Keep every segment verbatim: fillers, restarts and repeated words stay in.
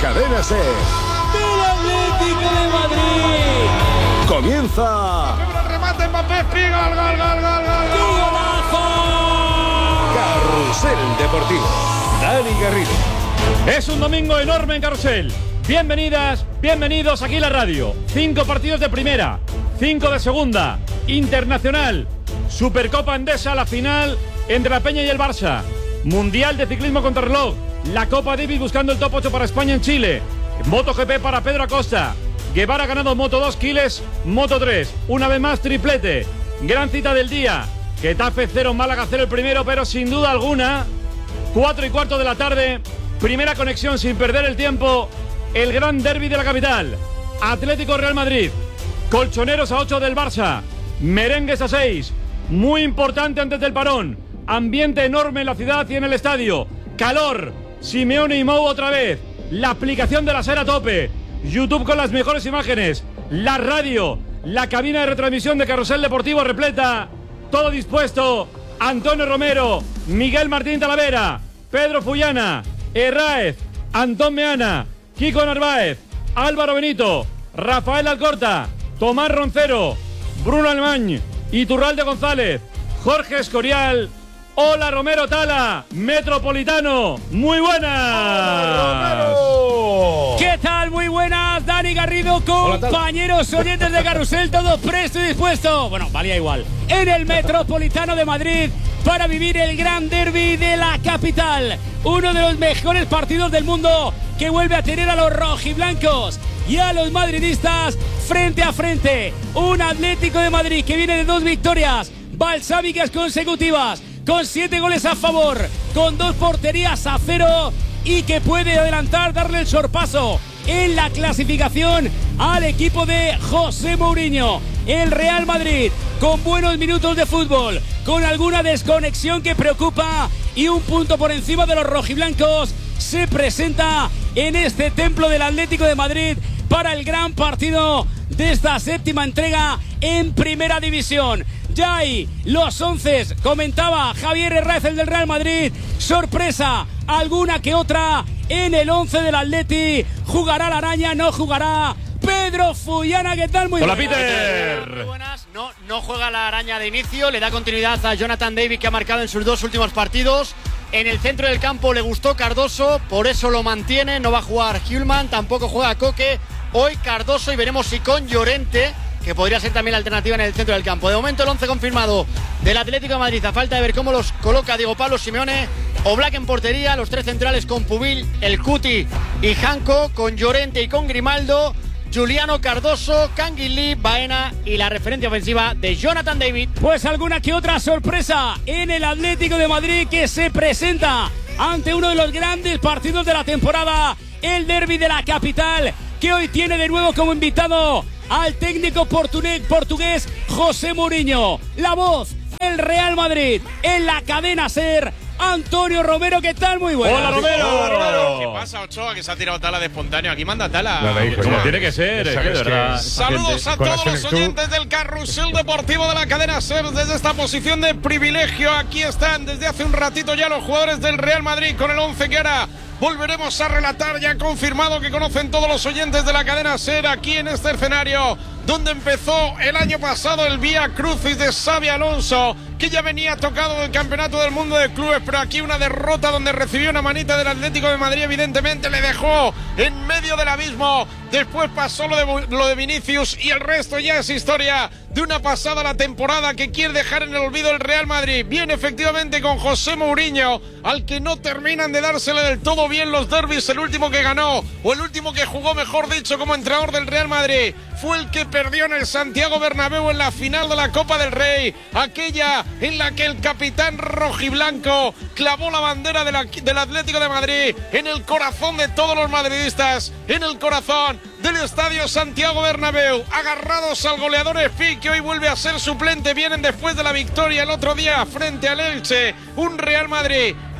Cadena SER del Atlético de Madrid. Comienza. El remate, Mbappé, piga, gol, gol, gol, gol, gol. ¡Golazo! Carrusel Deportivo. Dani Garrido. Es un domingo enorme en Carrusel. Bienvenidas, bienvenidos aquí a la radio. Cinco partidos de primera, cinco de segunda, internacional, Supercopa Endesa, la final entre la Peña y el Barça, Mundial de Ciclismo Contrarreloj, la Copa Davis buscando el top ocho para España en Chile, MotoGP para Pedro Acosta, Guevara ha ganado Moto dos, Quiles, Moto tres, una vez más triplete, gran cita del día, Getafe cero, Málaga cero el primero, pero sin duda alguna, cuatro y cuarto de la tarde, primera conexión sin perder el tiempo, el gran derbi de la capital, Atlético Real Madrid, colchoneros a ocho del Barça, merengues a seis, muy importante antes del parón, ambiente enorme en la ciudad y en el estadio, calor, Simeone y Mou otra vez, la aplicación de la SER a tope, YouTube con las mejores imágenes, la radio, la cabina de retransmisión de Carrusel Deportivo repleta, todo dispuesto, Antonio Romero, Miguel Martín Talavera, Pedro Fullana, Herráez, Antón Meana, Kiko Narváez, Álvaro Benito, Rafael Alcorta, Tomás Roncero, Bruno Alemán, Iturralde González, Jorge Escorial. Hola Romero Tala, Metropolitano, muy buenas. Romero. ¿Qué tal? Muy buenas, Dani Garrido, compañeros oyentes de Carrusel, todos presto y dispuesto. Bueno, valía igual. En el Metropolitano de Madrid para vivir el gran derbi de la capital. Uno de los mejores partidos del mundo que vuelve a tener a los rojiblancos y a los madridistas frente a frente. Un Atlético de Madrid que viene de dos victorias balsámicas consecutivas, con siete goles a favor, con dos porterías a cero y que puede adelantar, darle el sorpaso en la clasificación al equipo de José Mourinho. El Real Madrid con buenos minutos de fútbol, con alguna desconexión que preocupa y un punto por encima de los rojiblancos, se presenta en este templo del Atlético de Madrid para el gran partido de esta séptima entrega en Primera División. Ya hay los once, comentaba Javier Herráez, el del Real Madrid. Sorpresa, alguna que otra en el once del Atleti. ¿Jugará la araña? ¿No jugará? Pedro Fullana, ¿qué tal? Muy Hola, buenas. Peter. Muy buenas. No, no juega la araña de inicio, le da continuidad a Jonathan David, que ha marcado en sus dos últimos partidos. En el centro del campo le gustó Cardoso, por eso lo mantiene. No va a jugar Hjulman, tampoco juega Coque. Hoy Cardoso y veremos si con Llorente, que podría ser también la alternativa en el centro del campo. De momento el once confirmado del Atlético de Madrid, a falta de ver cómo los coloca Diego Pablo Simeone. Oblak en portería, los tres centrales con Pubil, El Cuti y Janko, con Llorente y con Grimaldo, Juliano, Cardoso, Canguilí, Baena y la referencia ofensiva de Jonathan David. Pues alguna que otra sorpresa en el Atlético de Madrid, que se presenta ante uno de los grandes partidos de la temporada, el derbi de la capital, que hoy tiene de nuevo como invitado al técnico portugués José Mourinho. La voz del Real Madrid en la cadena SER, Antonio Romero. ¿Qué tal? Muy buenas. Hola Romero. Hola, Romero. ¿Qué pasa, Ochoa, que se ha tirado Tala de espontáneo? Aquí manda Tala. Como tiene que ser, es que, de verdad. Saludos a todos los oyentes del Carrusel Deportivo de la cadena SER desde esta posición de privilegio. Aquí están desde hace un ratito ya los jugadores del Real Madrid con el once que ahora volveremos a relatar. Ya confirmado que conocen todos los oyentes de la cadena SER aquí en este escenario donde empezó el año pasado el Vía Crucis de Xabi Alonso, que ya venía tocado del Campeonato del Mundo de Clubes, pero aquí una derrota donde recibió una manita del Atlético de Madrid, evidentemente le dejó en medio del abismo. Después pasó lo de, lo de Vinicius y el resto ya es historia de una pasada la temporada que quiere dejar en el olvido el Real Madrid. Viene efectivamente con José Mourinho, al que no terminan de dársele del todo bien los derbis. El último que ganó, o el último que jugó, mejor dicho, como entrenador del Real Madrid, fue el que perdió en el Santiago Bernabéu en la final de la Copa del Rey, aquella en la que el capitán rojiblanco clavó la bandera de la, del Atlético de Madrid en el corazón de todos los madridistas, en el corazón del estadio Santiago Bernabéu, agarrados al goleador Espí, que hoy vuelve a ser suplente. Vienen después de la victoria el otro día frente al Elche, un Real Madrid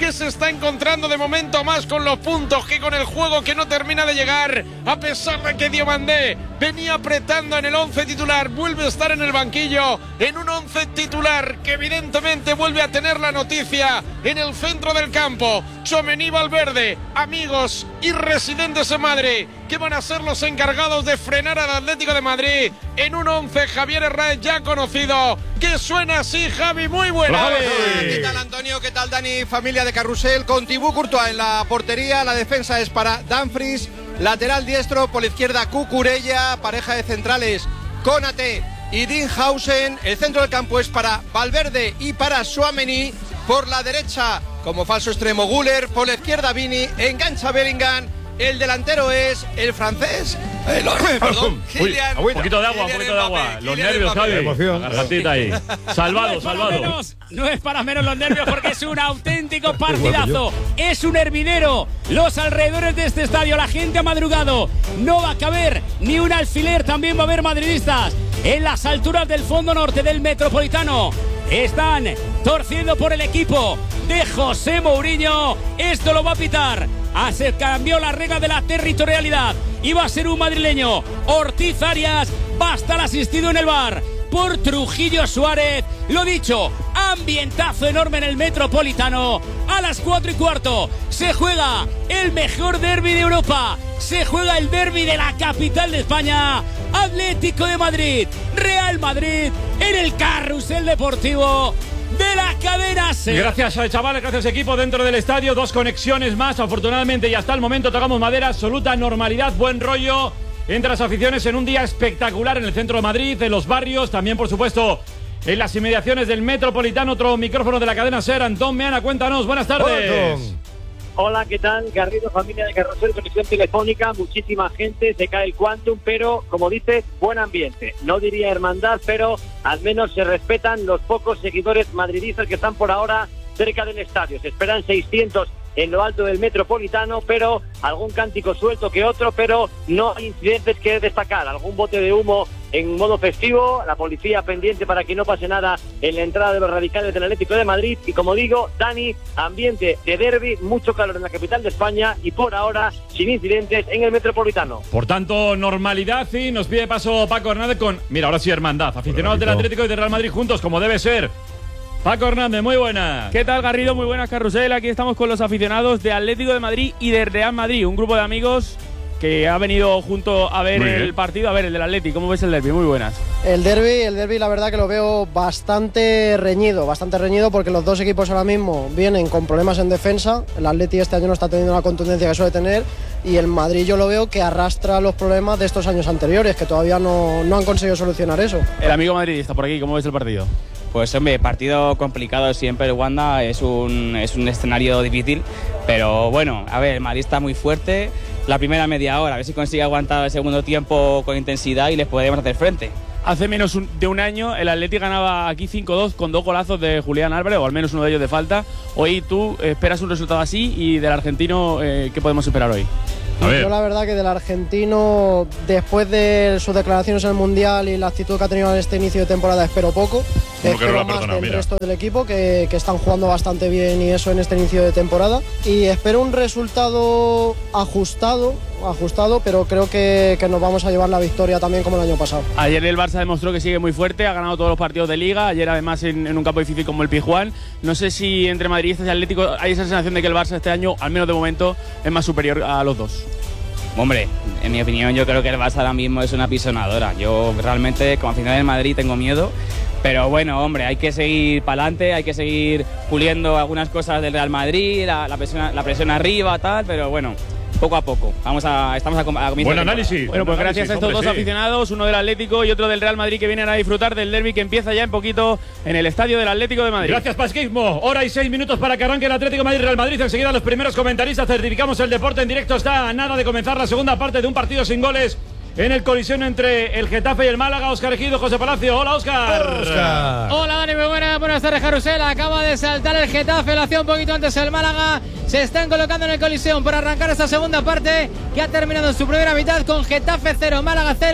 que se está encontrando de momento más con los puntos que con el juego que no termina de llegar, a pesar de que Diomandé venía apretando en el once titular, vuelve a estar en el banquillo, en un once titular que evidentemente vuelve a tener la noticia en el centro del campo. Tchouaméni, Valverde, amigos y residentes en Madrid, que van a ser los encargados de frenar al Atlético de Madrid en un once Javier Herrera ya conocido, que suena así. Javi, muy buena. Hola, ¿qué tal, Antonio? ¿Qué tal, Dani? Familia de Carrusel, con Thibaut Courtois en la portería. La defensa es para Dumfries, lateral diestro, por la izquierda Cucurella, pareja de centrales Konaté y Dinghausen. El centro del campo es para Valverde y para Tchouaméni. Por la derecha, como falso extremo, Güler. Por la izquierda, Vini. Engancha Bellingham. El delantero es el francés. Eh, lo, perdón, Kylian. Un poquito de agua, un poquito de agua. Los nervios, Javi. La gargantita ahí. Salvado, salvado. No es para menos los nervios, porque es un auténtico partidazo. Es un hervidero. Los alrededores de este estadio, la gente ha madrugado. No va a caber ni un alfiler. También va a haber madridistas en las alturas del fondo norte del Metropolitano. Están torciendo por el equipo de José Mourinho. Esto lo va a pitar. Ah, se cambió la regla de la territorialidad. Iba a ser un madrileño. Ortiz Arias va a estar asistido en el bar por Trujillo Suárez. Lo dicho, ambientazo enorme en el Metropolitano. A las cuatro y cuarto se juega el mejor derbi de Europa. Se juega el derbi de la capital de España. Atlético de Madrid, Real Madrid, en el Carrusel Deportivo de la cadena SER. Gracias, chavales, gracias, equipo. Dentro del estadio, dos conexiones más. Afortunadamente, y hasta el momento tocamos madera. Absoluta normalidad, buen rollo entre las aficiones en un día espectacular en el centro de Madrid, en los barrios, también, por supuesto, en las inmediaciones del Metropolitano. Otro micrófono de la cadena SER. Antón Meana, cuéntanos, buenas tardes. Hola, Hola, ¿qué tal? Garrido, familia de Carrusel, conexión telefónica, muchísima gente, se cae el Quantum, pero, como dices, buen ambiente. No diría hermandad, pero al menos se respetan los pocos seguidores madridistas que están por ahora cerca del estadio. Se esperan seiscientos en lo alto del Metropolitano, pero algún cántico suelto que otro, pero no hay incidentes que destacar. Algún bote de humo en modo festivo, la policía pendiente para que no pase nada en la entrada de los radicales del Atlético de Madrid. Y como digo, Dani, ambiente de derbi, mucho calor en la capital de España y por ahora sin incidentes en el Metropolitano. Por tanto, normalidad, y nos pide paso Paco Hernández con, mira, ahora sí, hermandad. Aficionados del Atlético y del Real Madrid juntos, como debe ser. Paco Hernández, muy buenas. ¿Qué tal, Garrido? Muy buenas, Carrusel. Aquí estamos con los aficionados de Atlético de Madrid y de Real Madrid, un grupo de amigos que ha venido junto a ver el partido, a ver el del Atlético. ¿Cómo ves el derbi? Muy buenas. El derbi, el derbi, la verdad que lo veo bastante reñido, bastante reñido, porque los dos equipos ahora mismo vienen con problemas en defensa. El Atleti este año no está teniendo la contundencia que suele tener, y el Madrid yo lo veo que arrastra los problemas de estos años anteriores, que todavía no, no han conseguido solucionar eso. El amigo madridista por aquí, ¿cómo ves el partido? Pues hombre, partido complicado siempre el Wanda, es un, es un escenario difícil, pero bueno, a ver, el Madrid está muy fuerte. La primera media hora, a ver si consigue aguantar el segundo tiempo con intensidad y les podemos hacer frente. Hace menos de un año el Atleti ganaba aquí cinco dos con dos golazos de Julián Álvarez, o al menos uno de ellos de falta. Hoy tú esperas un resultado así, y del argentino, eh, ¿qué podemos esperar hoy? Yo la verdad que del argentino, después de sus declaraciones en el Mundial y la actitud que ha tenido en este inicio de temporada, espero poco. Como espero que no más perdona, del mira. resto del equipo, que, que están jugando bastante bien, y eso en este inicio de temporada. Y espero un resultado ajustado, ajustado, pero creo que, que nos vamos a llevar la victoria también como el año pasado. Ayer el Barça demostró que sigue muy fuerte, ha ganado todos los partidos de Liga, ayer además en, en un campo difícil como el Pizjuán. No sé si entre madridistas y Atlético hay esa sensación de que el Barça este año, al menos de momento, es más superior a los dos. Hombre, en mi opinión yo creo que el Barça ahora mismo es una pisonadora. Yo realmente, como aficionado del Madrid, tengo miedo. Pero bueno, hombre, hay que seguir para adelante, hay que seguir puliendo algunas cosas del Real Madrid, la, la, presión, la presión arriba, tal, pero bueno, poco a poco. Vamos a, estamos a, a comienzo. Buen análisis. Bueno, pues gracias a estos hombre, dos sí. aficionados, uno del Atlético y otro del Real Madrid, que vienen a disfrutar del derbi que empieza ya en poquito en el estadio del Atlético de Madrid. Gracias, Pasquismo. Hora y seis minutos para que arranque el Atlético de Madrid Real Madrid. Enseguida los primeros comentaristas, certificamos el deporte en directo. Está a nada de comenzar la segunda parte de un partido sin goles en el colisión entre el Getafe y el Málaga. Óscar Ejido, José Palacio. Hola, Óscar. Hola, Hola Dani, muy buenas, buenas tardes, Carrusel. Acaba de saltar el Getafe, lo hacía un poquito antes el Málaga. Se están colocando en el colisión para arrancar esta segunda parte, que ha terminado en su primera mitad con Getafe cero, Málaga cero.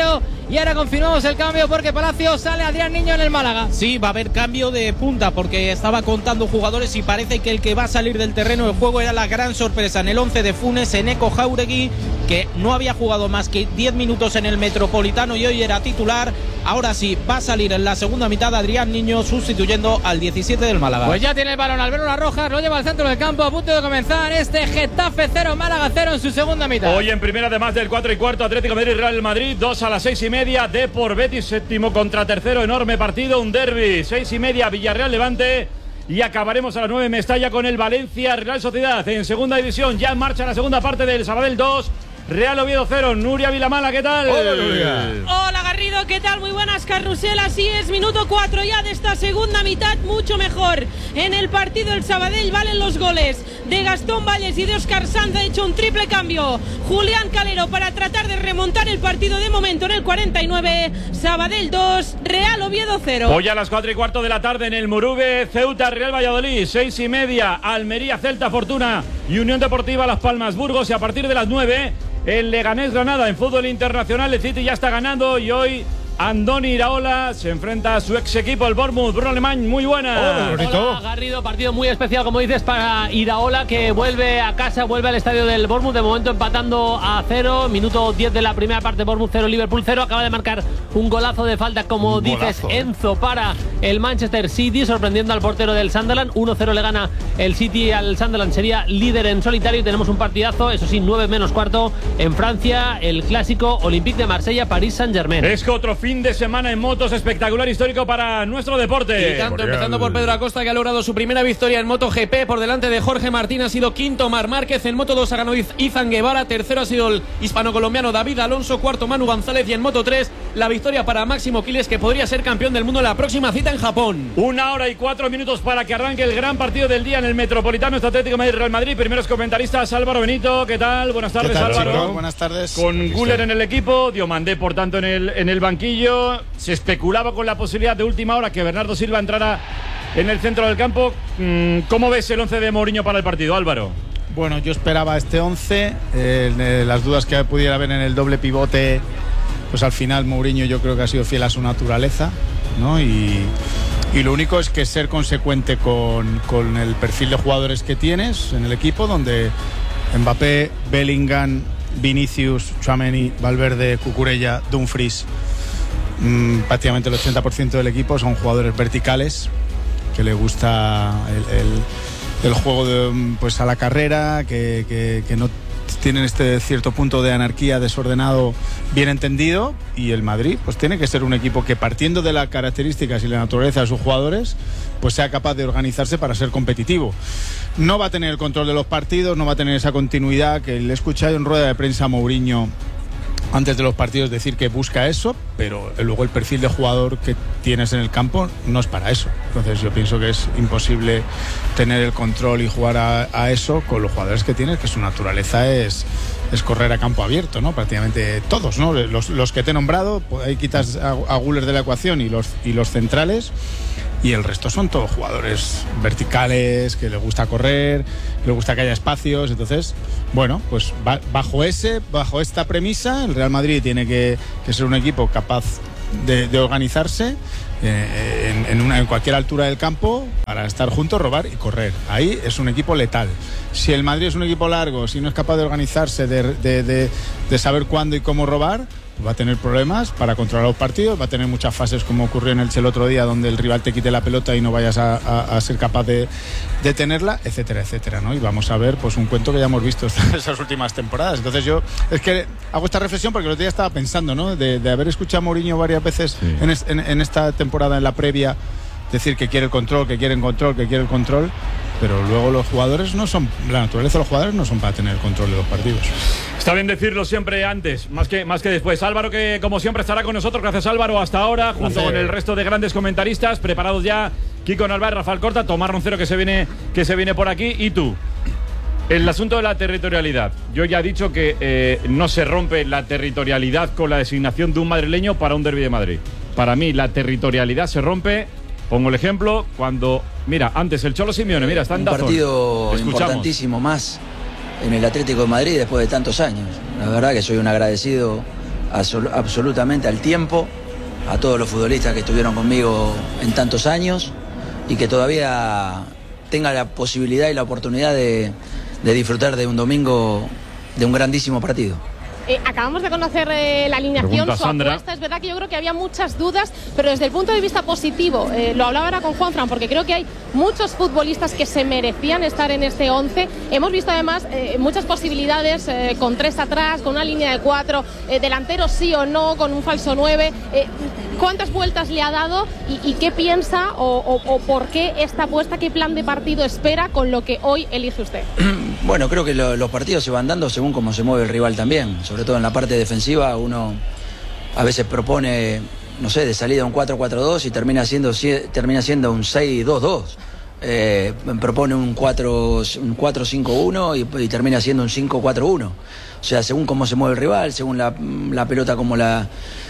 Y ahora confirmamos el cambio porque Palacio sale Adrián Niño en el Málaga. Sí, va a haber cambio de punta porque estaba contando jugadores y parece que el que va a salir del terreno del juego era la gran sorpresa en el once de Funes, Eneco Jauregui, que no había jugado más que diez minutos en el Metropolitano y hoy era titular. Ahora sí, va a salir en la segunda mitad Adrián Niño sustituyendo al diecisiete del Málaga. Pues ya tiene el balón Albero Las Rojas, lo lleva al centro del campo a punto de comenzar este Getafe cero, Málaga cero en su segunda mitad. Hoy en primera, además del cuatro y cuarto, Atlético de Madrid, Real Madrid, dos a las seis y media, Depor Betis, séptimo contra tercero, enorme partido, un derbi, seis y media, Villarreal Levante. Y acabaremos a las nueve Mestalla con el Valencia Real Sociedad en segunda división. Ya en marcha la segunda parte del Sabadell dos, Real Oviedo cero. Nuria Vilamala, ¿qué tal? Hola, Nuria. Hola, Garrido, ¿qué tal? Muy buenas, Carrusel. Así es, minuto cuatro ya de esta segunda mitad, mucho mejor. En el partido el Sabadell valen los goles de Gastón Valles y de Óscar Sanz. Ha hecho un triple cambio Julián Calero para tratar de remontar el partido de momento en el cuarenta y nueve. Sabadell dos, Real Oviedo cero. Hoy a las cuatro y cuarto de la tarde en el Murube, Ceuta Real Valladolid, seis y media, Almería Celta Fortuna y Unión Deportiva Las Palmas Burgos. Y a partir de las nueve, el Leganés Granada en fútbol internacional. El City ya está ganando y hoy Andoni Iraola se enfrenta a su ex equipo, el Bournemouth. Bruno Alemán, muy buena. Hola, Hola, Garrido, partido muy especial, como dices, para Iraola, que vuelve a casa, vuelve al estadio del Bournemouth, de momento empatando a cero, minuto diez de la primera parte, Bournemouth cero, Liverpool cero, acaba de marcar un golazo de falta, como un dices, golazo, Enzo, para el Manchester City, sorprendiendo al portero del Sunderland. uno cero le gana el City al Sunderland, sería líder en solitario, y tenemos un partidazo, eso sí, nueve menos cuarto, en Francia, el clásico Olympique de Marsella, París Saint-Germain. Es que otro fin de semana en motos espectacular, histórico para nuestro deporte. Y tanto, empezando por Pedro Acosta, que ha logrado su primera victoria en MotoGP por delante de Jorge Martín. Ha sido quinto Marc Márquez, en Moto dos ha ganado Izan Guevara, tercero ha sido el hispano-colombiano David Alonso, cuarto Manu González, y en Moto tres la victoria para Máximo Quiles, que podría ser campeón del mundo en la próxima cita en Japón. Una hora y cuatro minutos para que arranque el gran partido del día en el Metropolitano, este Atlético de Madrid Real Madrid. Primeros comentaristas, Álvaro Benito, ¿qué tal? Buenas tardes, tal, Álvaro. Chico? Buenas tardes. Con Güler en el equipo, Diomandé por tanto en el, en el banquillo. Se especulaba con la posibilidad de última hora que Bernardo Silva entrara en el centro del campo. ¿Cómo ves el once de Mourinho para el partido, Álvaro? Bueno, yo esperaba este once, eh, las dudas que pudiera haber en el doble pivote, pues al final Mourinho yo creo que ha sido fiel a su naturaleza, ¿no? Y, y lo único es que ser consecuente con, con el perfil de jugadores que tienes en el equipo, donde Mbappé, Bellingham, Vinicius, Tchouaméni, Valverde, Cucurella, Dumfries, mmm, prácticamente el ochenta por ciento del equipo son jugadores verticales, que le gusta el, el, el juego de, pues a la carrera, que, que, que no tienen este cierto punto de anarquía desordenado bien entendido. Y el Madrid pues tiene que ser un equipo que, partiendo de las características y la naturaleza de sus jugadores, pues sea capaz de organizarse para ser competitivo. No va a tener el control de los partidos, no va a tener esa continuidad que le he escuchado en rueda de prensa a Mourinho antes de los partidos decir que busca eso, pero luego el perfil de jugador que tienes en el campo no es para eso. Entonces yo pienso que es imposible tener el control y jugar a, a eso con los jugadores que tienes, que su naturaleza es, es correr a campo abierto, ¿no? Prácticamente todos, ¿no? Los, los que te he nombrado, pues ahí quitas a, a Güler de la ecuación y los, y los centrales, y el resto son todos jugadores verticales, que les gusta correr, que les gusta que haya espacios. Entonces, bueno, pues bajo ese, bajo esta premisa, el Real Madrid tiene que, que ser un equipo capaz de, de organizarse eh, en, en, una, en cualquier altura del campo para estar juntos, robar y correr. Ahí es un equipo letal. Si el Madrid es un equipo largo, si no es capaz de organizarse, de, de, de, de saber cuándo y cómo robar, va a tener problemas para controlar los partidos, va a tener muchas fases como ocurrió en Elche el otro día, donde el rival te quite la pelota y no vayas a, a, a ser capaz de, de tenerla, etcétera, etcétera, ¿no? Y vamos a ver pues un cuento que ya hemos visto esas últimas temporadas. Entonces yo es que hago esta reflexión porque el otro día estaba pensando, ¿no? De, de haber escuchado a Mourinho varias veces sí. en, es, en, en esta temporada, en la previa, decir que quiere el control, que quiere el control, que quiere el control, pero luego los jugadores no son, la naturaleza de los jugadores no son para tener el control de los partidos. Está bien decirlo siempre antes, más que, más que después. Álvaro, que como siempre estará con nosotros. Gracias, Álvaro, hasta ahora, junto Gracias. con el resto de grandes comentaristas. Preparados ya Kiko Narváez, Rafael Corta, Tomás Roncero, que se viene, que se viene por aquí. Y tú, el asunto de la territorialidad. Yo ya he dicho que eh, no se rompe la territorialidad con la designación de un madrileño para un derbi de Madrid. Para mí la territorialidad se rompe. Pongo el ejemplo cuando, mira, antes el Cholo Simeone, mira, está en Dazón. Un partido importantísimo más en el Atlético de Madrid después de tantos años. La verdad que soy un agradecido absol- absolutamente al tiempo, a todos los futbolistas que estuvieron conmigo en tantos años y que todavía tenga la posibilidad y la oportunidad de, de disfrutar de un domingo de un grandísimo partido. Eh, acabamos de conocer eh, la alineación, Pregunta su Sandra. apuesta. Es verdad que yo creo que había muchas dudas, pero desde el punto de vista positivo, eh, lo hablaba ahora con Juanfran, porque creo que hay muchos futbolistas que se merecían estar en este once. Hemos visto además eh, muchas posibilidades eh, con tres atrás, con una línea de cuatro, eh, delanteros sí o no, con un falso nueve. Eh, ¿Cuántas vueltas le ha dado y, y qué piensa o, o, o por qué esta apuesta, qué plan de partido espera con lo que hoy elige usted? Bueno, creo que lo, los partidos se van dando según cómo se mueve el rival también, sobre todo en la parte defensiva. Uno a veces propone, no sé, de salida un cuatro cuatro dos y termina siendo, termina siendo un seis dos dos. Eh, propone un cuatro cinco uno y, y termina siendo un cinco cuatro uno. O sea, según cómo se mueve el rival, según la, la pelota como la,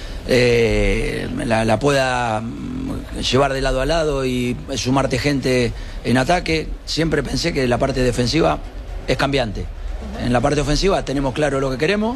eh, la, la pueda llevar de lado a lado y sumarte gente en ataque. Siempre pensé que la parte defensiva es cambiante. En la parte ofensiva tenemos claro lo que queremos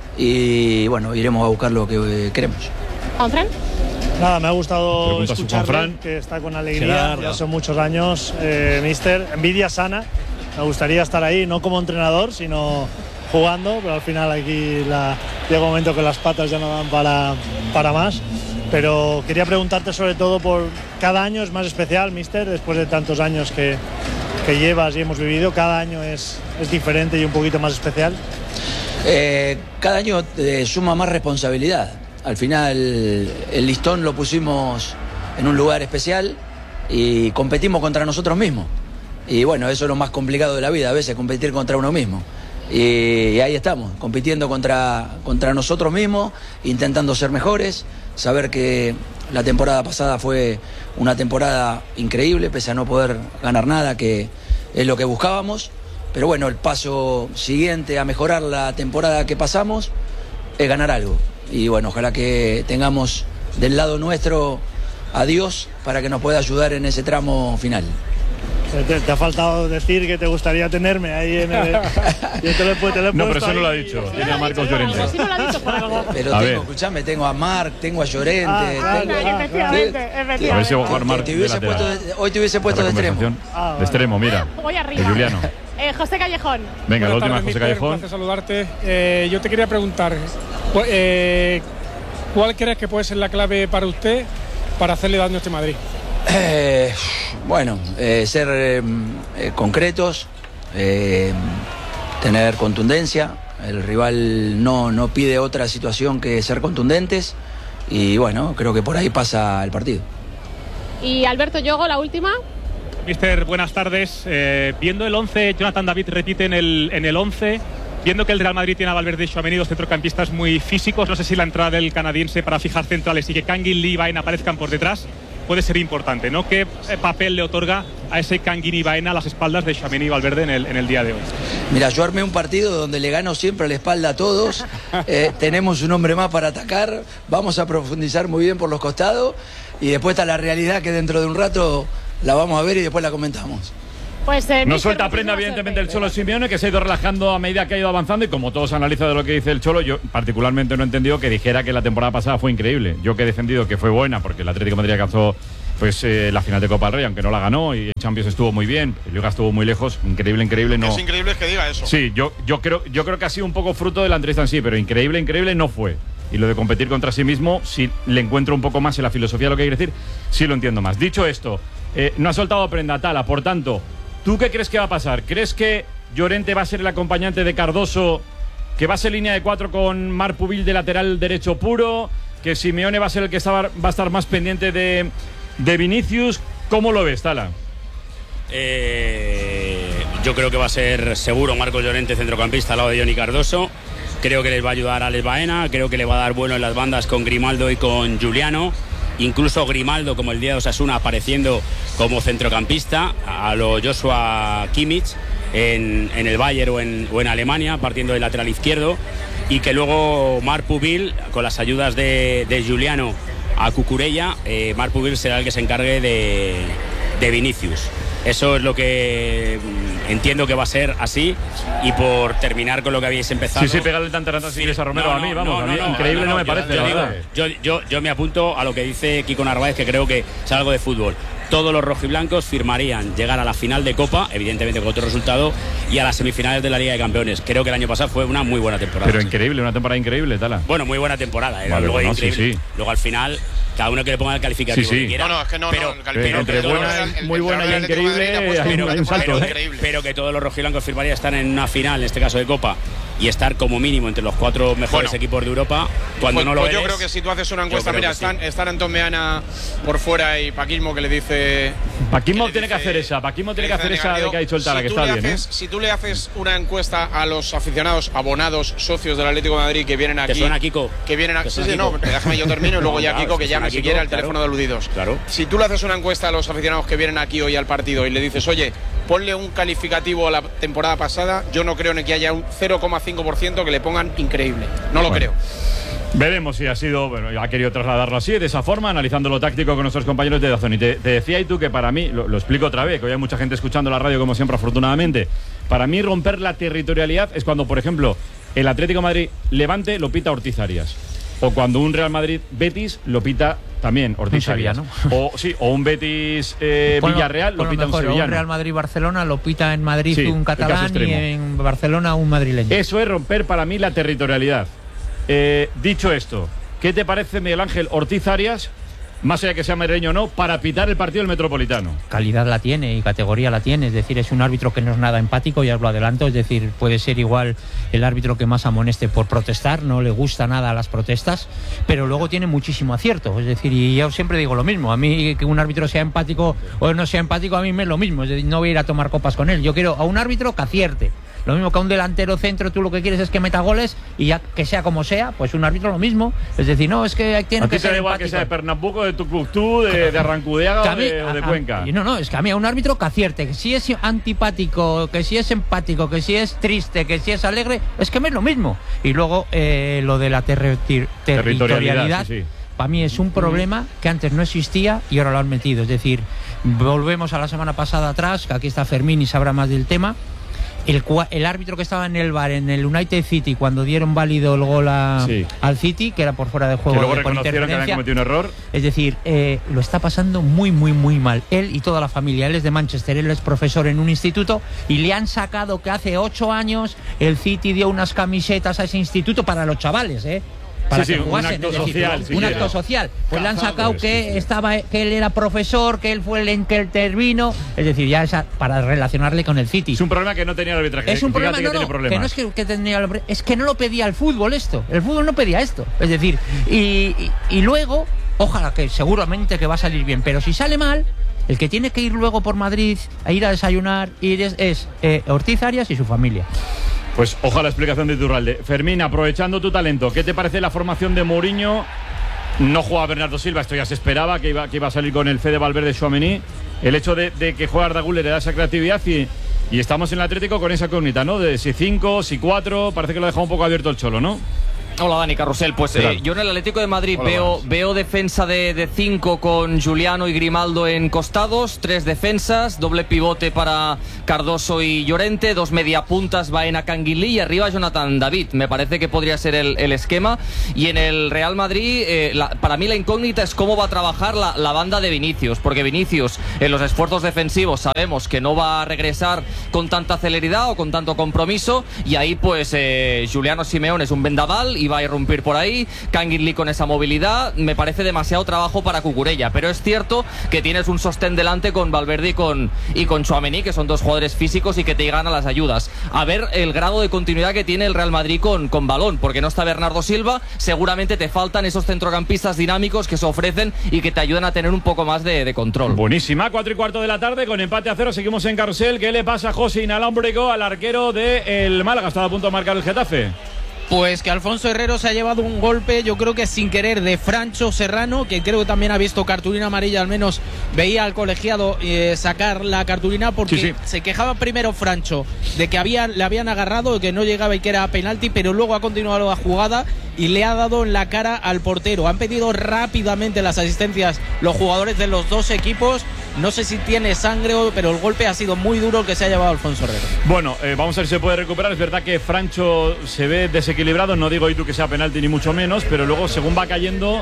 y bueno, iremos a buscar lo que queremos. ¿Juanfran? Nada, me ha gustado Pregunta su escucharle, Juanfran. que está con alegría, Gerard. ya son muchos años, eh, mister. Envidia sana, me gustaría estar ahí, no como entrenador, sino jugando, pero al final aquí la, llega un momento que las patas ya no dan para, para más. Pero quería preguntarte sobre todo por cada año es más especial, mister, después de tantos años que, que llevas y hemos vivido, cada año es, es diferente y un poquito más especial. Eh, cada año eh, suma más responsabilidad. Al final el listón lo pusimos en un lugar especial y competimos contra nosotros mismos. Y bueno, eso es lo más complicado de la vida, a veces competir contra uno mismo. Y, y ahí estamos, compitiendo contra, contra nosotros mismos, intentando ser mejores, saber que la temporada pasada fue una temporada increíble, pese a no poder ganar nada, que es lo que buscábamos. Pero bueno, el paso siguiente a mejorar la temporada que pasamos es ganar algo. Y bueno, ojalá que tengamos del lado nuestro a Dios para que nos pueda ayudar en ese tramo final. Te, te ha faltado decir que te gustaría tenerme ahí en el... Yo te lo he pu- te lo he No, pero puesto eso no ahí. lo ha dicho. Tiene a Marcos Llorente. Pero A tengo, ver. escuchame, tengo a Marc, tengo a Llorente. Ah, tengo- ah, efectivamente, Sí. A ver si va a jugar Marc Te de hubiese lateral. puesto de- hoy te hubiese puesto de La extremo. conversación. De extremo, mira. Voy arriba. De Juliano. Eh, José Callejón. Venga, la Buenas última, tardes, José mister, Callejón. Un placer saludarte. Eh, yo te quería preguntar, cu- eh, ¿cuál crees que puede ser la clave para usted para hacerle daño a este Madrid? Eh, bueno, eh, ser eh, eh, concretos, eh, tener contundencia. El rival no, no pide otra situación que ser contundentes. Y bueno, creo que por ahí pasa el partido. Y Alberto Yogo, la última. Mister, buenas tardes. Eh, viendo el once, Jonathan David repite en el, en el once. Viendo que el Real Madrid tiene a Valverde y Tchouaméni, dos centrocampistas muy físicos, no sé si la entrada del canadiense para fijar centrales y que Kangin Lee y Baena aparezcan por detrás puede ser importante, ¿no? ¿Qué eh, papel le otorga a ese Kangin y Baena a las espaldas de Tchouaméni y Valverde en el, en el día de hoy? Mira, yo armé un partido donde le gano siempre a la espalda a todos. Eh, tenemos un hombre más para atacar. Vamos a profundizar muy bien por los costados. Y después está la realidad que dentro de un rato la vamos a ver y después la comentamos. Pues, eh, No mister, suelta prenda, muchísima evidentemente, el Cholo Simeone, que se ha ido relajando a medida que ha ido avanzando. Y como todos analizan de lo que dice el Cholo, yo particularmente no he entendido que dijera que la temporada pasada fue increíble. Yo que he defendido que fue buena, porque el Atlético de Madrid alcanzó pues, eh, la final de Copa del Rey, aunque no la ganó, y en Champions estuvo muy bien, el Liga estuvo muy lejos. Increíble, increíble, no. Es increíble que diga eso. Sí, yo, yo, creo, yo creo que ha sido un poco fruto de la entrevista en sí, pero increíble, increíble no fue. Y lo de competir contra sí mismo, si le encuentro un poco más en la filosofía de lo que quiere decir, sí lo entiendo más. Dicho esto, eh, no ha soltado prenda Tala, por tanto, ¿tú qué crees que va a pasar? ¿Crees que Llorente va a ser el acompañante de Cardoso, que va a ser línea de cuatro con Marc Pubil de lateral derecho puro, que Simeone va a ser el que está, va a estar más pendiente de, de Vinicius? ¿Cómo lo ves, Tala? Eh, yo creo que va a ser seguro Marcos Llorente centrocampista al lado de Johnny Cardoso. Creo que les va a ayudar a Alex Baena, creo que le va a dar bueno en las bandas con Grimaldo y con Juliano. Incluso Grimaldo, como el día de Osasuna, apareciendo como centrocampista a lo Joshua Kimmich en, en el Bayern o en, o en Alemania, partiendo del lateral izquierdo. Y que luego Marc Pubil, con las ayudas de, de Juliano a Cucurella, eh, Marc Pubil será el que se encargue de, de Vinicius. Eso es lo que entiendo que va a ser así. Y por terminar con lo que habéis empezado. Sí, sí, pégale tanta rata si quieres a Romero. No, a mí, no, vamos, no, a mí no, increíble no, no, me yo, parece. yo, la digo, verdad. yo, yo, yo me apunto a lo que dice Kiko Narváez, que creo que es algo de fútbol. Todos los rojiblancos firmarían llegar a la final de Copa, evidentemente con otro resultado, y a las semifinales de la Liga de Campeones. Creo que el año pasado fue una muy buena temporada. Pero increíble, una temporada increíble, Tala. Bueno, muy buena temporada. ¿eh? Vale, Luego, bueno, increíble. sí, sí. Luego al final, cada uno que le ponga el calificativo Sí, sí. que quiera. No, no, es que no, pero, no, el calificativo pero, que pero, todo el- el- muy el buena y entrenador del Atlético de Madrid increíble, ha puesto hay un- un salto, pero ¿eh? increíble. pero que todos los rojiblancos firmarían estar en una final, en este caso de Copa, y estar como mínimo entre los cuatro mejores Bueno. equipos de Europa, cuando Pues, no lo pues yo eres, creo que si tú haces una yo encuesta, creo mira, que sí. están, están Antón Meana por fuera y Paquismo que le dice. Paquismo tiene que hacer esa, Paquismo tiene que hacer esa de que ha dicho el Tala, si que tú está le bien, ¿eh? haces- Si tú le haces una encuesta a los aficionados, abonados, socios del Atlético de Madrid que vienen aquí. ¿Te suena, Kiko? Que vienen aquí. ¿Te Sí, suena, sí, no, Kiko? déjame yo termino y luego No, ya claro, Kiko es que que llame suena si Kiko, quiere al claro. teléfono de aludidos. Claro. Si tú le haces una encuesta a los aficionados que vienen aquí hoy al partido y le dices, oye, ponle un calificativo a la temporada pasada, yo no creo ni que haya un cero coma cinco por ciento que le pongan increíble. No lo Bueno. creo. Veremos si ha sido, bueno, ha querido trasladarlo así, de esa forma, analizando lo táctico con nuestros compañeros de Dazón. Y te, te decía y tú que para mí, lo, lo explico otra vez, que hoy hay mucha gente escuchando la radio como siempre, afortunadamente. Para mí romper la territorialidad es cuando, por ejemplo, el Atlético de Madrid Levante lo pita Ortiz Arias. O cuando un Real Madrid Betis lo pita también Ortiz Un Arias. sevillano. O, sí, o un Betis eh, Ponlo- Villarreal lo ponlo pita mejor, un sevillano. Un Real Madrid-Barcelona lo pita en Madrid Sí, un el caso catalán y extremo. en Barcelona un madrileño. Eso es romper para mí la territorialidad. Eh, dicho esto, ¿qué te parece Miguel Ángel Ortiz Arias, más allá que sea madrileño o no, para pitar el partido del Metropolitano? Calidad la tiene y categoría la tiene, es decir, es un árbitro que no es nada empático, ya os lo adelanto, es decir, puede ser igual el árbitro que más amoneste por protestar, no le gusta nada las protestas, pero luego tiene muchísimo acierto, es decir, y yo siempre digo lo mismo, a mí que un árbitro sea empático o no sea empático, a mí me es lo mismo, es decir, no voy a ir a tomar copas con él, yo quiero a un árbitro que acierte. Lo mismo que a un delantero centro, tú lo que quieres es que meta goles y ya que sea como sea, pues un árbitro lo mismo. Es decir, no, es que tiene ¿A ti que te ser da igual empático. que sea de Pernambuco, de Tucumán, de, de Arrancudiaga Que a o mí- de, o de a- a- Cuenca? No, no, es que a mí a un árbitro que acierte, que si es antipático, que si es empático, que si es triste, que si es alegre, es que me es lo mismo. Y luego eh, lo de la terri- tir- territorialidad, sí, sí. para mí es un problema que antes no existía y ahora lo han metido. Es decir, volvemos a la semana pasada atrás, que aquí está Fermín y sabrá más del tema. El, cua- el árbitro que estaba en el bar en el United City cuando dieron válido el gol a- Sí. al City, que era por fuera de juego, Que luego de- por reconocieron que habían interferencia. cometido un error. Es decir, eh, lo está pasando muy, muy, muy mal. Él y toda la familia. Él es de Manchester, él es profesor en un instituto y le han sacado que hace ocho años el City dio unas camisetas a ese instituto para los chavales, ¿eh? Para Sí, que sí, un jugasen, acto es decir, social, si un quieres. acto social. Pues le han sacado Cazados, que sí, sí. estaba, que él era profesor, que él fue el en que intervino. Es decir, ya esa, para relacionarle con el City. Es un problema que no tenía el arbitraje. Es un Fíjate problema, que no, tiene no, problemas. que no es que, que tenía el- es que no lo pedía el fútbol esto. El fútbol no pedía esto. Es decir, y, y, y luego, ojalá que seguramente que va a salir bien, pero si sale mal, el que tiene que ir luego por Madrid a ir a desayunar ir es, es eh, Ortiz Arias y su familia. Pues ojalá la explicación de Iturralde. Fermín, aprovechando tu talento, ¿qué te parece la formación de Mourinho? No juega Bernardo Silva, esto ya se esperaba, que iba, que iba a salir con el Fede Valverde Tchouaméni. El hecho de, de que juegue Arda Güler le da esa creatividad y, y estamos en el Atlético con esa cógnita, ¿no? De si cinco, si cuatro, parece que lo ha dejado un poco abierto el Cholo, ¿no? Hola Dani Carrusel, pues ¿Qué tal? eh, yo en el Atlético de Madrid Hola, veo, buenas. veo defensa de cinco con Juliano y Grimaldo en costados, tres defensas, doble pivote para Cardoso y Llorente, dos mediapuntas, Baena, Canguilí y arriba Jonathan David. Me parece que podría ser el, el esquema. Y en el Real Madrid, eh, la- para mí la incógnita es cómo va a trabajar la, la banda de Vinicius, porque Vinicius en los esfuerzos defensivos sabemos que no va a regresar con tanta celeridad o con tanto compromiso, y ahí pues eh, Juliano Simeone es un vendaval y va a irrumpir por ahí. Canguilí con esa movilidad, me parece demasiado trabajo para Cucurella, pero es cierto que tienes un sostén delante con Valverde y con, y con Tchouaméni, que son dos jugadores físicos y que te llegan a las ayudas. A ver el grado de continuidad que tiene el Real Madrid con, con balón, porque no está Bernardo Silva, seguramente te faltan esos centrocampistas dinámicos que se ofrecen y que te ayudan a tener un poco más de, de control. Buenísima, cuatro y cuarto de la tarde con empate a cero, seguimos en Carrusel. ¿Qué le pasa a José Inalámbrico, al arquero del Málaga? Estaba a punto de marcar el Getafe. Pues que Alfonso Herrero se ha llevado un golpe, yo creo que sin querer, de Francho Serrano, que creo que también ha visto cartulina amarilla, al menos veía al colegiado eh, sacar la cartulina, porque Sí, sí. se quejaba primero Francho de que habían, le habían agarrado, de que no llegaba y que era penalti, pero luego ha continuado la jugada y le ha dado en la cara al portero. Han pedido rápidamente las asistencias los jugadores de los dos equipos no sé si tiene sangre, pero el golpe ha sido muy duro el que se ha llevado Alfonso Herrero. Bueno, eh, vamos a ver si se puede recuperar. Es verdad que Francho se ve desequilibrado, no digo tú que sea penalti ni mucho menos, pero luego según va cayendo,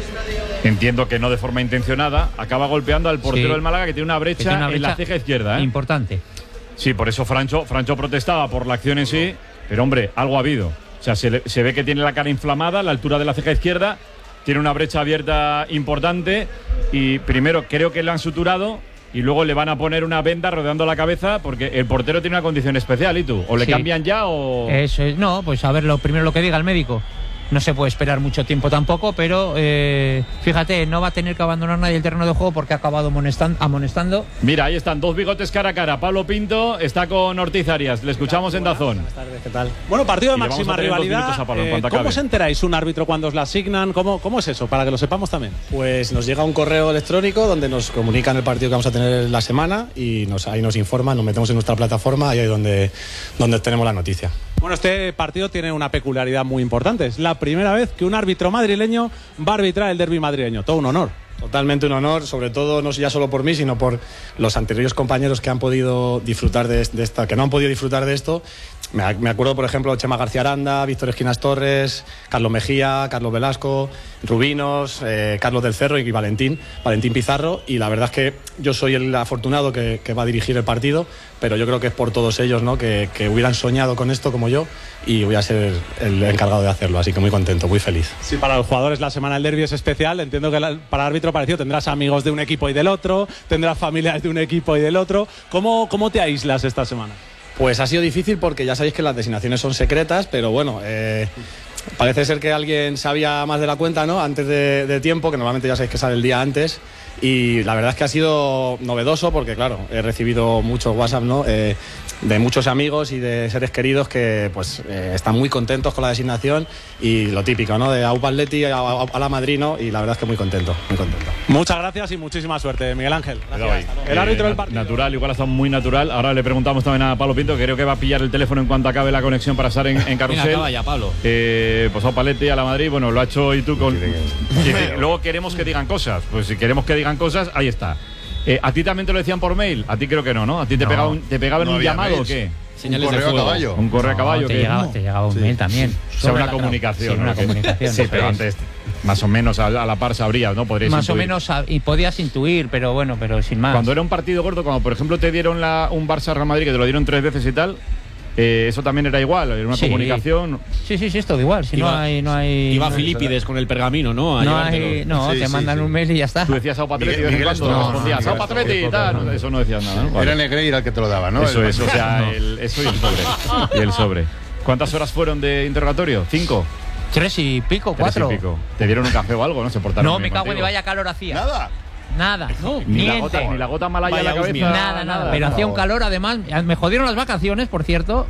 entiendo que no de forma intencionada, acaba golpeando al portero Sí. del Málaga, que tiene una brecha, tiene una en la brecha ceja izquierda. ¿eh? Importante. Sí, por eso Francho, Francho protestaba por la acción en sí, pero hombre, algo ha habido. O sea, se, le- se ve que tiene la cara inflamada a la altura de la ceja izquierda, tiene una brecha abierta importante y primero creo que le han suturado y luego le van a poner una venda rodeando la cabeza porque el portero tiene una condición especial, ¿y tú? ¿O le Sí. cambian ya o...? Eso es, no, pues a ver lo primero lo que diga el médico. No se puede esperar mucho tiempo tampoco, pero eh, fíjate, no va a tener que abandonar nadie el terreno de juego porque ha acabado amonestan- amonestando. Mira, ahí están, dos bigotes cara a cara. Pablo Pinto está con Ortiz Arias. Le escuchamos en Dazón. ¿Qué tal? Bueno, partido de Y le vamos máxima a tener dos rivalidad. minutos a Pablo, en Eh, cuanto ¿Cómo acabe. os enteráis un árbitro cuando os la asignan? ¿Cómo, ¿Cómo es eso? Para que lo sepamos también. Pues nos llega un correo electrónico donde nos comunican el partido que vamos a tener la semana y nos, ahí nos informan, nos metemos en nuestra plataforma y ahí es donde, donde tenemos la noticia. Bueno, este partido tiene una peculiaridad muy importante. Es la primera vez que un árbitro madrileño va a arbitrar el derbi madrileño. Todo un honor. Totalmente un honor, sobre todo no ya solo por mí, sino por los anteriores compañeros que han podido disfrutar de, de esta, que no han podido disfrutar de esto. Me, me acuerdo, por ejemplo, Chema García Aranda, Víctor Esquinas Torres, Carlos Mejía, Carlos Velasco, Rubinos, eh, Carlos del Cerro y Valentín, Valentín Pizarro. Y la verdad es que yo soy el afortunado que, que va a dirigir el partido, pero yo creo que es por todos ellos, ¿no? que, que hubieran soñado con esto como yo y voy a ser el encargado de hacerlo. Así que muy contento, muy feliz. Sí, para los jugadores la semana del derbi es especial. Entiendo que la- para el árbitro parecido tendrás amigos de un equipo y del otro, tendrás familiares de un equipo y del otro. ¿Cómo, cómo te aíslas esta semana? Pues ha sido difícil porque ya sabéis que las designaciones son secretas, pero bueno, eh, parece ser que alguien sabía más de la cuenta, ¿no? Antes de, de tiempo, que normalmente ya sabéis que sale el día antes. Y la verdad es que ha sido novedoso porque, claro, he recibido muchos WhatsApp, ¿no? Eh, de muchos amigos y de seres queridos que pues eh, están muy contentos con la designación y lo típico, ¿no? De Aupa Atleti a, a, a la Madrid, ¿no? Y la verdad es que muy contento, muy contento. Muchas gracias y muchísima suerte, Miguel Ángel. Gracias. El Eh, árbitro del na- partido. Natural, igual ha estado muy natural. Ahora le preguntamos también a Pablo Pinto, que creo que va a pillar el teléfono en cuanto acabe la conexión para estar en, en Carrusel. Venga, acaba ya, Pablo. Eh, pues a Paletti, a la Madrid, bueno, lo ha hecho y tú con... Y te- luego queremos que digan cosas. Pues si queremos que digan cosas, ahí está. Eh, ¿A ti también te lo decían por mail? A ti creo que no, ¿no? ¿A ti te, No. pegaba un- te pegaban No un había llamado mails. o qué? Señales Un correo de fuego. a caballo. Un correo a No, caballo. te ¿qué? llegaba- te llegaba un mail también. O sea, Sobre una la- comunicación. sí, una ¿no? Que- comunicación, Sí, pero diferente. antes, más o menos a, a la par sabrías, ¿no? Podrías Más o intuir. menos, a- y podías intuir, pero bueno, pero sin más. Cuando era un partido gordo, como por ejemplo te dieron la, un Barça-Real Madrid, que te lo dieron tres veces y tal, eh, eso también era igual, era una Sí. comunicación. Sí, sí, sí, es todo igual. Si no Iba- hay, no hay. Iba no- Filipides con el pergamino, ¿no? A No, llevártelo. hay, no Sí, te sí, mandan sí. un mail y ya está. Tú decías Sao Patreti, de vez en cuando no, respondías, no, Sao no, Patreti, no, tal, no, no, eso no decías nada, ¿no? Vale. Era Negreira el que te lo daba, ¿no? Eso El- es, o sea, No. el- eso y el sobre. Y el sobre. ¿Cuántas horas fueron de interrogatorio? ¿Cinco? Tres y pico, Tres y cuatro. pico. ¿Te dieron un café o algo? ¿No? Se portaron No, bien me cago en contigo. vaya calor hacía. Nada. Nada. Ni la, Niente. gota, ni la gota malaya en la Vaya cabeza. hostia. Nada, nada. Pero hacía un calor, además. Me jodieron las vacaciones, por cierto.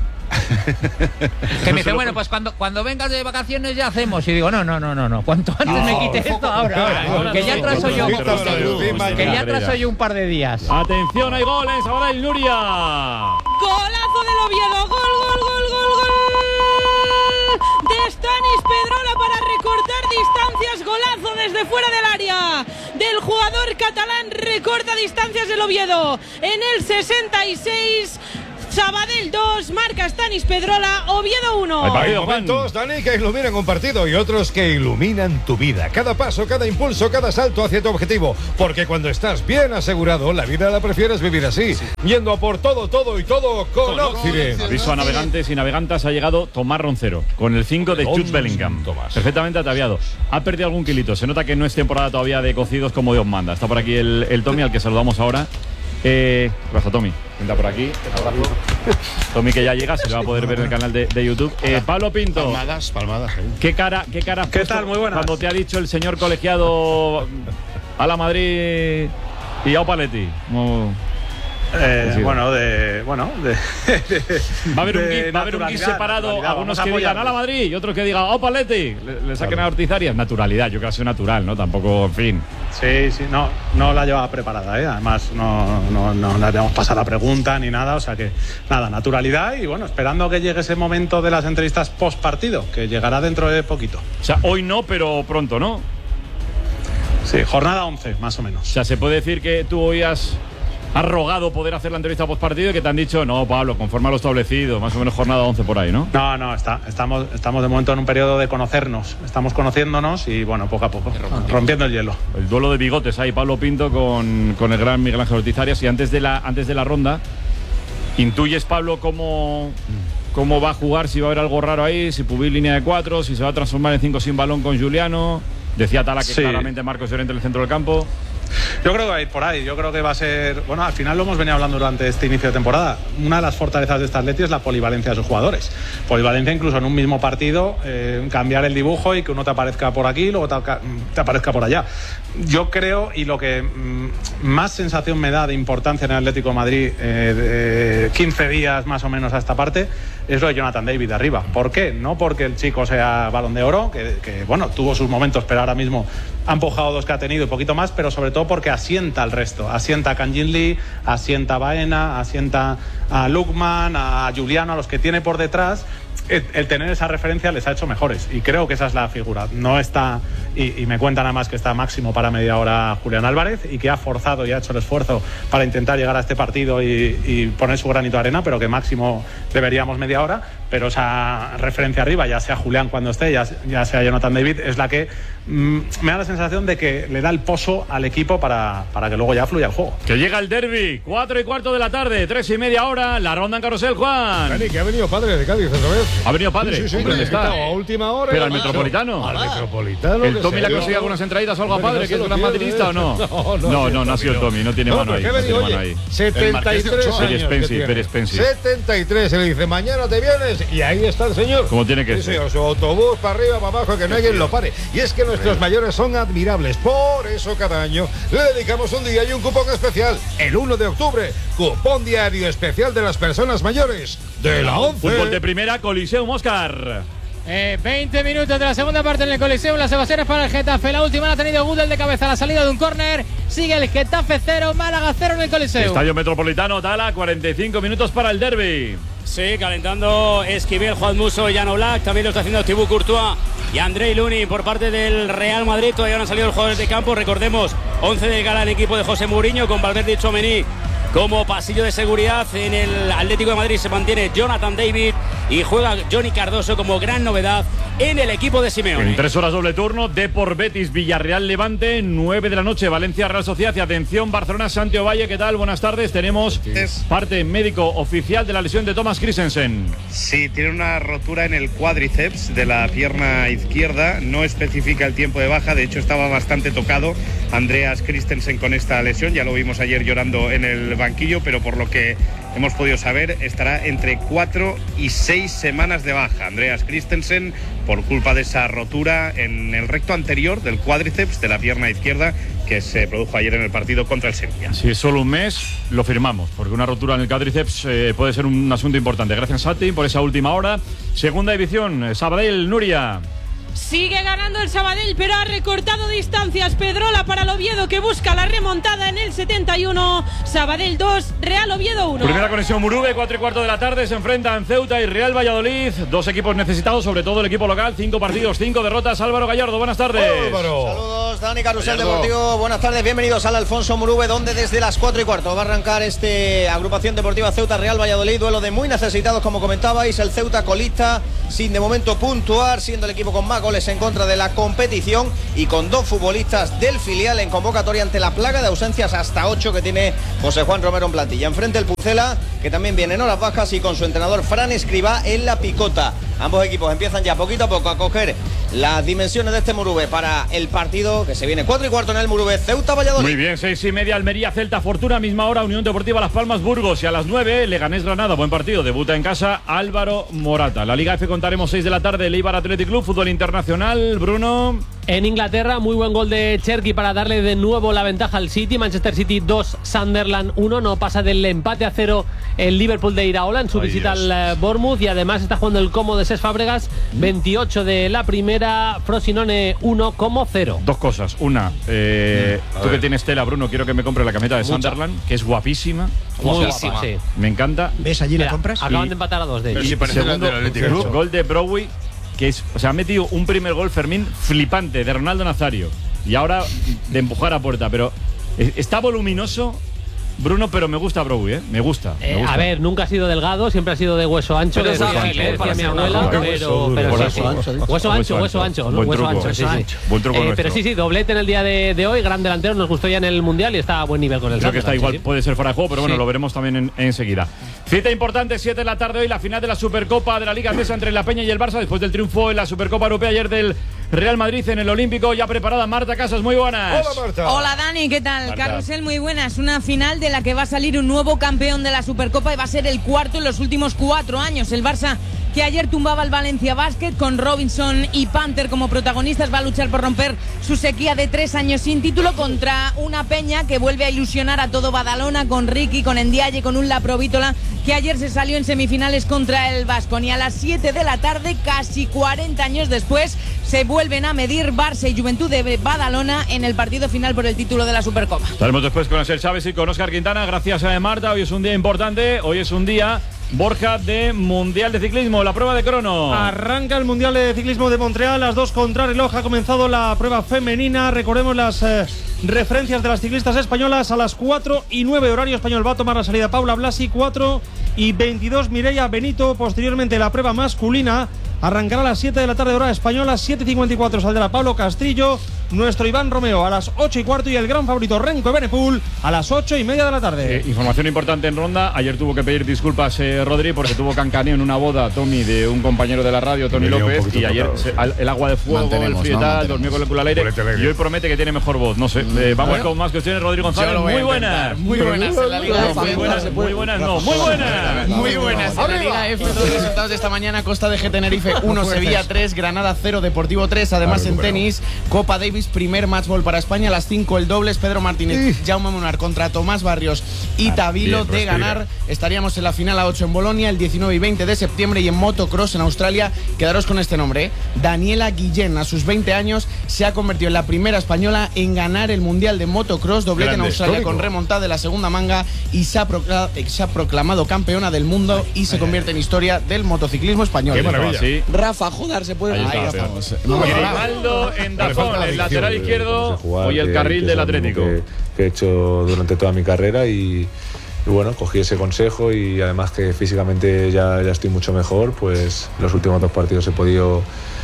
Que me dice, bueno, pues cuando, cuando vengas de vacaciones ya hacemos. Y digo, no, no, no, no, no. Cuanto antes me quite esto, ahora, ahora. Que ya atraso yo. Que ya atraso yo un par de días. Atención, hay goles. Ahora el Nuria. Golazo del Oviedo, gol, gol, gol, gol, gol de Stanis Pedrola para recortar distancias, golazo desde fuera del área del jugador catalán, recorta distancias del Oviedo en el sesenta y seis. Sabadell dos, marca Stanis Pedrola, Oviedo uno. Hay momentos, Dani, que iluminan un partido y otros que iluminan tu vida. Cada paso, cada impulso, cada salto hacia tu objetivo. Porque cuando estás bien asegurado, la vida la prefieres vivir así. Yendo a por todo, todo y todo con Occident. Aviso a navegantes y navegantas, ha llegado Tomás Roncero con el cinco de Jude Bellingham. Perfectamente ataviado. Ha perdido algún kilito. Se nota que no es temporada todavía de cocidos como Dios manda. Está por aquí el, el Tommy, al que saludamos ahora. Eh, ¿Qué pasa, Tommy? Entra por aquí. Tommy, que ya llega, se le va a poder ver en el canal de, de YouTube. Eh, Pablo Pinto. Palmadas, palmadas. ahí. ¿Qué cara, qué cara has ¿Qué puesto tal? Muy buenas. cuando te ha dicho el señor colegiado a la Madrid y a Opaletti? Como- Eh, Sí. bueno, de. Bueno, de. Va a haber un de gif, va a haber un gif naturalidad, separado, naturalidad. algunos Vamos a que digan apoyarles. a la Madrid y otros que digan ¡Oh, Paletti! Le, le saquen a Ortiz Arias. Naturalidad, yo creo que ha sido natural, ¿no? Tampoco, en fin. Sí, sí, no, no la llevaba preparada, ¿eh? Además no, no, no le habíamos pasado la pregunta ni nada, o sea que nada, naturalidad y bueno, esperando que llegue ese momento de las entrevistas post partido, que llegará dentro de poquito. O sea, hoy no, pero pronto, ¿no? Sí, jornada once, más o menos. O sea, se puede decir que tú hoy has, has rogado poder hacer la entrevista post partido y que te han dicho, no, Pablo, conforme a lo establecido, más o menos jornada once por ahí, ¿no? No, no, está, estamos, estamos de momento en un periodo de conocernos. Estamos conociéndonos y, bueno, poco a poco, rompiendo el hielo. El duelo de bigotes ahí, Pablo Pinto con, con el gran Miguel Ángel Ortiz Arias. Y antes de la, antes de la ronda, ¿intuyes, Pablo, cómo, cómo va a jugar? Si va a haber algo raro ahí, si Pubil línea de cuatro, si se va a transformar en cinco sin balón con Juliano. Decía Tala que sí, claramente Marcos Llorente en el centro del campo. Yo creo que va a ir por ahí, yo creo que va a ser, bueno, al final lo hemos venido hablando durante este inicio de temporada, una de las fortalezas de este Atleti es la polivalencia de sus jugadores, polivalencia incluso en un mismo partido, eh, cambiar el dibujo y que uno te aparezca por aquí y luego te, te aparezca por allá. Yo creo, y lo que mmm, más sensación me da de importancia en el Atlético de Madrid, eh, de quince días más o menos a esta parte, es lo de Jonathan David arriba. ¿Por qué? No porque el chico sea Balón de Oro, que, que bueno, tuvo sus momentos, pero ahora mismo ha empujado dos que ha tenido y poquito más, pero sobre todo porque asienta al resto, asienta a Kangin Lee, asienta a Baena, asienta a Lukman, a Juliano, a los que tiene por detrás. El, el tener esa referencia les ha hecho mejores y creo que esa es la figura. No está, y, y me cuentan además que está máximo para media hora Julián Álvarez y que ha forzado y ha hecho el esfuerzo para intentar llegar a este partido y, y poner su granito de arena, pero que máximo deberíamos media hora. Pero esa referencia arriba, ya sea Julián cuando esté, ya, ya sea Jonathan David, es la que mm, me da la sensación de que le da el pozo al equipo para, para que luego ya fluya el juego. Que llega el derbi, cuatro y cuarto de la tarde, tres y media hora, la ronda en carrusel, Juan. Dani, que ha venido padre de Cádiz otra vez. ¿Ha venido padre? Sí, sí, sí. ¿Dónde está? A última hora. ¿Pero al Metropolitano? Al Metropolitano. ¿El Tommy le ha conseguido algunas entraditas o algo a padre, que es gran madridista o no? No, no, no, no ha sido el Tommy, no tiene mano ahí. No tiene mano ahí. setenta y tres años. Pérez Spencer. setenta y tres, se le dice, mañana te vienes, y ahí está el señor. Como tiene que sí, ser. Sí, su autobús para arriba, para abajo, que no alguien lo pare. Y es que nuestros mayores son admirables. Por eso cada año le dedicamos un día y un cupón especial. El uno de octubre, cupón diario especial de las personas mayores de la once. Fútbol de primera, Coliseum, Óscar. Eh, veinte minutos de la segunda parte en el Coliseum. Las ovaciones para el Getafe. La última la ha tenido Gudel de cabeza a la salida de un córner. Sigue el Getafe cero, Málaga cero en el Coliseum. Estadio Metropolitano, Tala, cuarenta y cinco minutos para el derbi. Sí, calentando Esquivel, Juan Musso y Jan Oblak. También lo está haciendo Thibaut Courtois y Andrei Lunin por parte del Real Madrid. Todavía no han salido los jugadores de campo. Recordemos, once del Gala en equipo de José Mourinho con Valverde y Tchouaméni como pasillo de seguridad. En el Atlético de Madrid se mantiene Jonathan David y juega Johnny Cardoso como gran novedad en el equipo de Simeone. En tres horas doble turno, Depor Betis, Villarreal Levante, nueve de la noche, Valencia Real Sociedad y atención Barcelona Santiago Valle. ¿Qué tal? Buenas tardes. Tenemos parte médico oficial de la lesión de Thomas Christensen. Sí, tiene una rotura en el cuádriceps de la pierna izquierda, no especifica el tiempo de baja, de hecho estaba bastante tocado Andreas Christensen con esta lesión, ya lo vimos ayer llorando en el banquillo, pero por lo que hemos podido saber estará entre cuatro y seis semanas de baja Andreas Christensen por culpa de esa rotura en el recto anterior del cuádriceps de la pierna izquierda que se produjo ayer en el partido contra el Sevilla. Si es solo un mes, lo firmamos, porque una rotura en el cuádriceps eh, puede ser un asunto importante. Gracias, Sati, por esa última hora. Segunda división, Sabadell, Nuria. Sigue ganando el Sabadell, pero ha recortado distancias. Pedrola para el Oviedo, que busca la remontada en el setenta y uno. Sabadell dos, Real Oviedo uno. Primera conexión Murube, cuatro y cuarto de la tarde. Se enfrentan Ceuta y Real Valladolid. Dos equipos necesitados, sobre todo el equipo local. Cinco partidos, cinco derrotas. Álvaro Gallardo, buenas tardes. Álvaro. Saludos, Dani Carrusel Deportivo. Buenas tardes, bienvenidos al Alfonso Murube, donde desde las cuatro y cuarto va a arrancar este agrupación deportiva Ceuta Real Valladolid. Duelo de muy necesitados, como comentabais. El Ceuta colista, sin de momento puntuar, siendo el equipo con más goles en contra de la competición y con dos futbolistas del filial en convocatoria ante la plaga de ausencias hasta ocho que tiene José Juan Romero en plantilla. Enfrente el Pucela, que también viene en horas bajas, y con su entrenador Fran Escribá en la picota. Ambos equipos empiezan ya poquito a poco a coger las dimensiones de este Murube para el partido que se viene cuatro y cuarto en el Murube Ceuta Valladolid. Muy bien, seis y media Almería Celta Fortuna, misma hora Unión Deportiva Las Palmas Burgos, y a las nueve Leganés Granada. Buen partido, debuta en casa Álvaro Morata. La Liga F contaremos seis de la tarde, Eibar Athletic Club, fútbol internacional. Bruno. En Inglaterra, muy buen gol de Cherky para darle de nuevo la ventaja al City. Manchester City dos, Sunderland uno. No pasa del empate a cero el Liverpool de Iraola en su Ay, visita Dios. al Bournemouth. Y además está jugando el Como de Cesc Fábregas, veintiocho de la primera, Frosinone uno como cero. Dos cosas. Una, eh, tú ver. que tienes tela, Bruno, quiero que me compre la camiseta de Mucha. Sunderland, que es guapísima. Muy guapa, sí. Me encanta. ¿Ves allí Mira, la compras? Acaban de empatar a dos de ellos. Y segundo, gol de Browy, que es, o sea, ha metido un primer gol, Fermín, flipante, de Ronaldo Nazario. y ahora de empujar a puerta, pero está voluminoso Bruno, pero me gusta Brougui, ¿eh? Me gusta, me Eh, gusta. a ver, nunca ha sido delgado, siempre ha sido de hueso ancho. Pero de es ágil, decía, ¿eh? decía Para mi ser abuela, una- pero, hueso pero duro, sí, sí. hueso Hueso ancho. ancho, hueso ancho, ancho, ¿no? Buen Hueso truco, ancho, sí, hueso sí. ancho. Buen truco Eh, nuestro. pero sí, sí, doblete en el día de, de hoy, gran delantero, nos gustó ya en el Mundial y está a buen nivel con el Creo que está Sunderland, igual, sí, sí. puede ser fuera de juego, pero bueno, Sí. lo veremos también en- enseguida. Cita importante, siete de la tarde hoy, la final de la Supercopa de la Liga Andesa entre la Peña y el Barça, después del triunfo en la Supercopa Europea ayer del Real Madrid en el Olímpico. Ya preparada Marta Casas, muy buenas. Hola, Marta. Hola Dani, ¿qué tal? Marta. Carrusel, muy buenas. Una final de la que va a salir un nuevo campeón de la Supercopa y va a ser el cuarto en los últimos cuatro años. El Barça, que ayer tumbaba al Valencia Basket con Robinson y Panther como protagonistas, va a luchar por romper su sequía de tres años sin título contra una Peña que vuelve a ilusionar a todo Badalona con Ricky, con Ndiaye, con un Laprovítola que ayer se salió en semifinales contra el Baskonia. A las siete de la tarde, casi cuarenta años después, se vuelven a medir Barça y Juventud de Badalona en el partido final por el título de la Supercopa. Estaremos después con Asier Chávez y con Óscar Quintana. Gracias a Marta. Hoy es un día importante. Hoy es un día, Borja, de Mundial de Ciclismo. La prueba de crono. Arranca el Mundial de Ciclismo de Montreal. Las dos contrarreloj. Ha comenzado la prueba femenina. Recordemos las eh, referencias de las ciclistas españolas. A las cuatro y nueve horario español va a tomar la salida Paula Blasi. cuatro y veintidós Mireia Benito. Posteriormente la prueba masculina arrancará a las siete de la tarde hora española. siete y cincuenta y cuatro saldrá Pablo Castrillo. Nuestro Iván Romeo a las ocho y cuarto y el gran favorito Renko Evenepoel a las ocho y media de la tarde. Eh, información importante en ronda. Ayer tuvo que pedir disculpas eh, Rodri porque tuvo cancaneo en una boda, Tommy, de un compañero de la radio, Tony Venía un López, poquito y ayer tocado, se- sí. al- el agua de fuego, Mantenemos, el frío y ¿no? tal, Mantenemos. durmió con el culo al aire Ponete alegre. y hoy promete que tiene mejor voz. No sé, eh, vamos ¿Eh? con más cuestiones. Rodrigo González, Yo lo voy a muy intentar. buenas. Muy buenas en la Liga Muy F. buenas, muy buenas, no, muy buenas. Muy buenas en la Liga F. Los resultados de esta mañana: Costa de G Tenerife uno, Sevilla tres, Granada cero, Deportivo tres. Además, en tenis, Copa Davis, primer matchball para España. A las cinco el dobles, Pedro Martínez, Jaume Munar contra Tomás Barrios y Tavilo. bien, De ganar, estaríamos en la final a ocho en Bolonia el diecinueve y veinte de septiembre. Y en motocross en Australia, quedaros con este nombre, ¿eh? Daniela Guillén, a sus veinte años, se ha convertido en la primera española en ganar el Mundial de Motocross, doblete en Grande, Australia histórico. con remontada de la segunda manga y se ha, procla- se ha proclamado campeona del mundo y se convierte en historia del motociclismo español. Qué maravilla. Sí. Rafa Jodar se puede. Ahí está, Ahí campeón. estamos. Grimaldo en Dazón, el lateral izquierdo, hoy el carril del Atlético. Que, que he hecho durante toda mi carrera y, y bueno, cogí ese consejo y además que físicamente ya, ya estoy mucho mejor, pues los últimos dos partidos he podido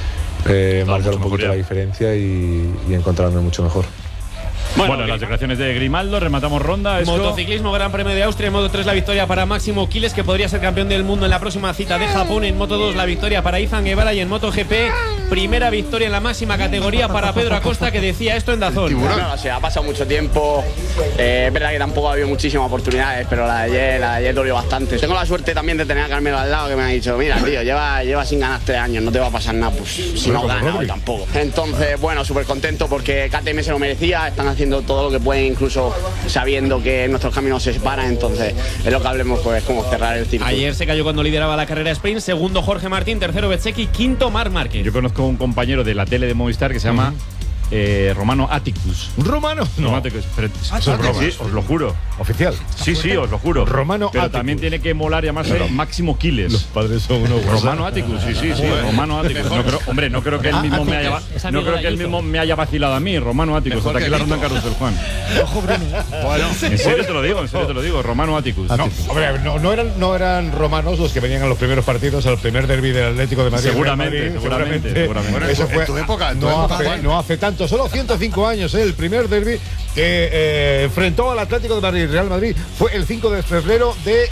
eh, marcar un poquito la diferencia y, y encontrarme mucho mejor. Bueno, las declaraciones de Grimaldo, rematamos ronda. Esto- Motociclismo, Gran Premio de Austria, en Moto tres la victoria para Máximo Quiles, que podría ser campeón del mundo en la próxima cita de Japón. En Moto dos la victoria para Izan Guevara y en MotoGP primera victoria en la máxima categoría para Pedro Acosta, que decía esto en Dazón. Bueno, o sea, ha pasado mucho tiempo, eh, es verdad que tampoco ha habido muchísimas oportunidades, pero la de ayer, la de ayer dolió bastante. Tengo la suerte también de tener a Carmelo al lado, que me ha dicho, mira tío, lleva, lleva sin ganar tres años, no te va a pasar nada, pues si no gana hoy tampoco. Entonces, bueno, súper contento porque K T M se lo merecía, están haciendo todo lo que pueden, incluso sabiendo que nuestros caminos se separan, entonces es lo que hablemos, pues como cerrar el círculo. Ayer se cayó cuando lideraba la carrera sprint, segundo Jorge Martín, tercero Bezzecchi, quinto Marc Márquez. Yo conozco un compañero de la tele de Movistar que se llama eh, Romano Atticus. ¿Romano? No. Romano Atticus. Pero, Ah, eso es broma. sí, os lo juro. Oficial. Sí, sí, os lo juro. Romano Pero Atticus. también tiene que molar llamarse Claro. Máximo Quiles. Los padres son unos Romano Atticus, sí, sí, sí. Romano Atticus. No creo, hombre, no creo que él Ah, mismo me Atticus. haya, Es no amigo creo de que él Ayuso. mismo me haya vacilado a mí, Romano Atticus. Mejor Hasta aquí que la Lito. ronda en carrusel, Juan. Ojo, Bruno. Bueno, En serio te lo digo, en serio te lo digo. Romano Atticus. No, hombre, no, no eran, no eran romanos los que venían a los primeros partidos, al primer derbi del Atlético de Madrid. Seguramente, Real Madrid, seguramente, seguramente. Bueno, eso En tu- fue en tu época, en tu no, época, hace, Juan. no hace tanto, solo ciento cinco años, ¿eh? El primer derbi que eh, enfrentó al Atlético de Madrid. Real Madrid fue el cinco de febrero de